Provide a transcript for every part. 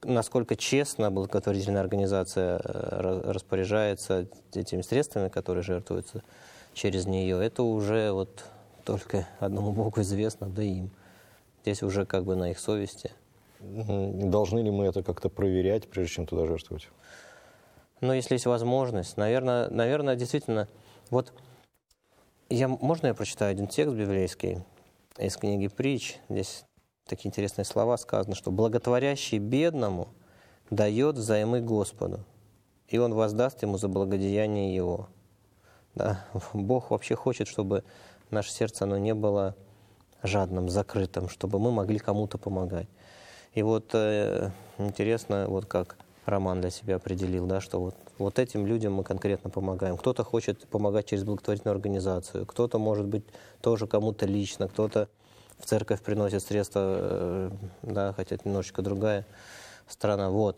насколько честно благотворительная организация распоряжается этими средствами, которые жертвуются через нее, это уже вот только одному Богу известно, да и им. Здесь уже как бы на их совести. Должны ли мы это как-то проверять, прежде чем туда жертвовать? Но если есть возможность, наверное, действительно, вот можно я прочитаю один текст библейский из книги «Притч»? Здесь такие интересные слова сказано, что «благотворящий бедному дает взаймы Господу, и Он воздаст ему за благодеяние его». Да? Бог вообще хочет, чтобы наше сердце оно не было жадным, закрытым, чтобы мы могли кому-то помогать. И вот интересно, вот как Роман для себя определил, да, что вот этим людям мы конкретно помогаем. Кто-то хочет помогать через благотворительную организацию, кто-то, может быть, тоже кому-то лично, кто-то в церковь приносит средства, да, хотя это немножечко другая страна. Вот.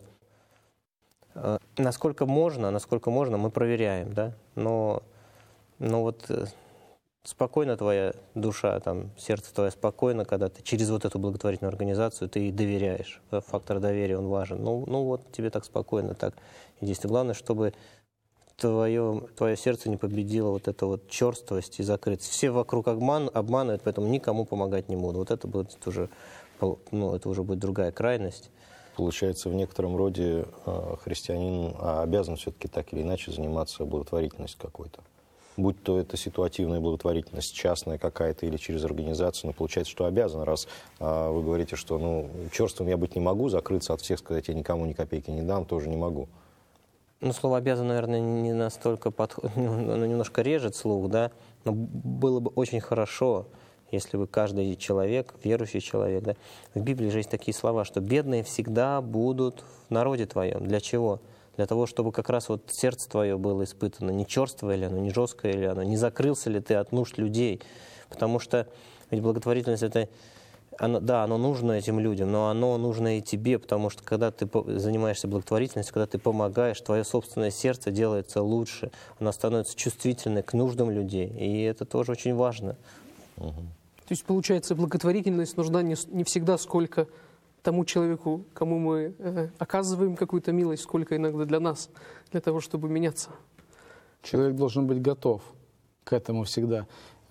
Насколько можно, мы проверяем, да, но вот спокойно твоя душа, там, сердце твое спокойно, когда ты через вот эту благотворительную организацию ты ей доверяешь. Фактор доверия, он важен. Ну вот тебе так спокойно, так и действует. Главное, чтобы твое сердце не победило вот эту вот черствость и закрытость. Все вокруг обманывают, поэтому никому помогать не буду. Вот это будет уже, это уже будет другая крайность. Получается, в некотором роде христианин обязан все-таки так или иначе заниматься благотворительностью какой-то. Будь то это ситуативная благотворительность, частная какая-то или через организацию, но получается, что обязан, раз вы говорите, что черствым я быть не могу, закрыться от всех, сказать, я никому ни копейки не дам, тоже не могу. Слово «обязан», наверное, не настолько оно немножко режет слух, да, но было бы очень хорошо, если бы каждый человек, верующий человек, да, в Библии же есть такие слова, что бедные всегда будут в народе твоем. Для чего? Для того, чтобы как раз вот сердце твое было испытано, не черствое ли оно, не жесткое ли оно, не закрылся ли ты от нужд людей. Потому что ведь благотворительность оно нужно этим людям, но оно нужно и тебе, потому что когда ты занимаешься благотворительностью, когда ты помогаешь, твое собственное сердце делается лучше, оно становится чувствительное к нуждам людей, и это тоже очень важно. То есть, получается, благотворительность нужна не всегда сколько тому человеку, кому мы оказываем какую-то милость, сколько иногда для нас, для того, чтобы меняться. Человек должен быть готов к этому всегда.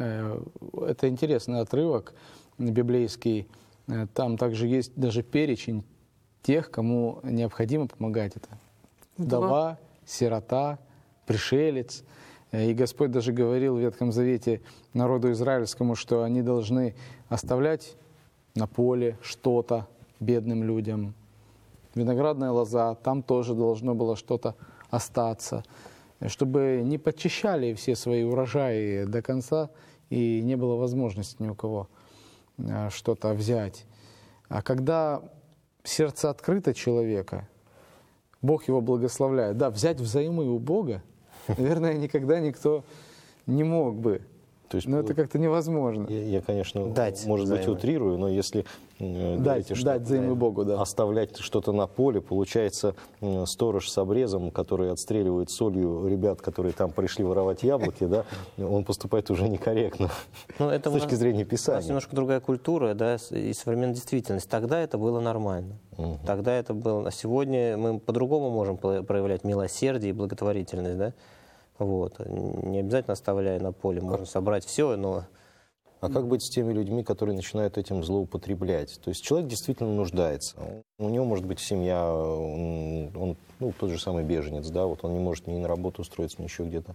Это интересный отрывок библейский. Там также есть даже перечень тех, кому необходимо помогать. Это вдова, сирота, пришелец. И Господь даже говорил в Ветхом Завете народу израильскому, что они должны оставлять на поле что-то бедным людям. Виноградная лоза, там тоже должно было что-то остаться, чтобы не подчищали все свои урожаи до конца и не было возможности ни у кого что-то взять. А когда сердце открыто человека, Бог его благословляет. Да, взять взаймы у Бога, наверное, никогда никто не мог бы. То есть, но это как-то невозможно. Я, конечно, может быть, утрирую, но если дать взаймы Богу, да. Оставлять что-то на поле, получается, сторож с обрезом, который отстреливает солью ребят, которые там пришли воровать яблоки, да, он поступает уже некорректно с точки зрения Писания. У нас немножко другая культура, да, и современная действительность. Тогда это было нормально. Тогда это было. А сегодня мы по-другому можем проявлять милосердие и благотворительность, да. Вот. Не обязательно оставляя на поле, можно собрать все, но... А как быть с теми людьми, которые начинают этим злоупотреблять? То есть человек действительно нуждается. У него может быть семья, он тот же самый беженец, да, вот он не может ни на работу устроиться, ни еще где-то.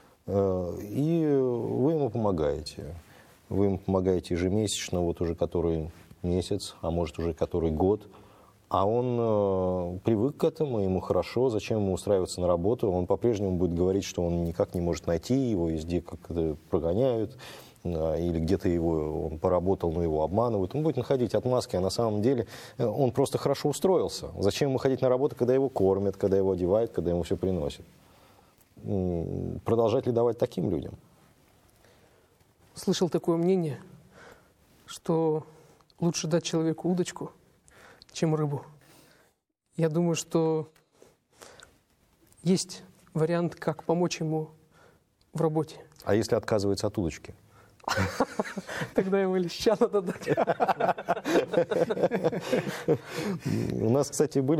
И вы ему помогаете. Вы ему помогаете ежемесячно, вот уже который месяц, а может уже который год. А он привык к этому, ему хорошо, зачем ему устраиваться на работу? Он по-прежнему будет говорить, что он никак не может найти, его везде как-то прогоняют, или где-то он поработал, но его обманывают. Он будет находить отмазки, а на самом деле он просто хорошо устроился. Зачем ему ходить на работу, когда его кормят, когда его одевают, когда ему все приносят? Продолжать ли давать таким людям? Слышал такое мнение, что лучше дать человеку удочку, чем рыбу. Я думаю, что есть вариант, как помочь ему в работе. А если отказывается от удочки? Тогда ему леща надо дать. У нас, кстати, были